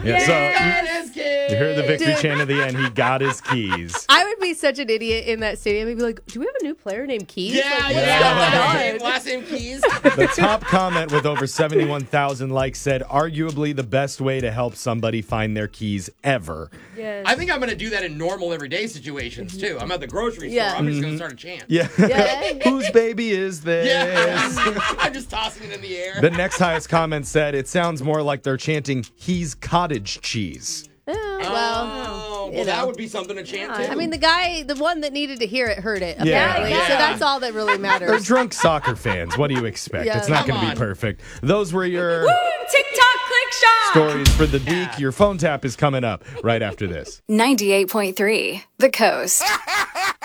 Yeah, He got his keys. you heard the victory chant at the end. He got his keys. I would be such an idiot in that stadium. I'd be like, do we have a new player named Keys? Yeah, Like, what's yeah. going on? Last name Keys. The top comment with over 71,000 likes said, arguably the best way to help somebody find their keys ever. Yes. I think I'm going to do that in normal everyday situations, too. I'm at the grocery store. Yeah. I'm just going to start a chant. Yeah. Yeah. Whose baby is this? Yeah. I'm just tossing it in the air. The next highest comment said, it sounds more like they're chanting, he's cottage cheese. Well, well, that would be something to chant, too. I mean, the one that needed to hear it heard it, Yeah. apparently. Yeah. So that's all that really They're matters. drunk soccer fans. What do you expect? Yeah. It's not Come going to be on. perfect. Those were your TikTok click shop. stories for the week. Your phone tap is coming up right after this. 98.3 The Coast.